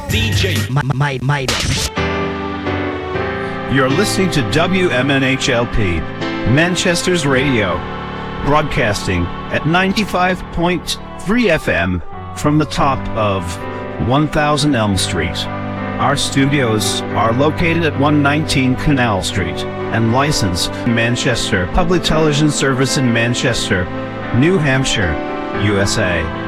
DJ Midas. You're listening to WMNHLP, Manchester's radio, broadcasting at 95.3 FM from the top of 1000 Elm Street. Our studios are located at 119 Canal Street and licensed in Manchester Public Television Service in Manchester, New Hampshire, USA.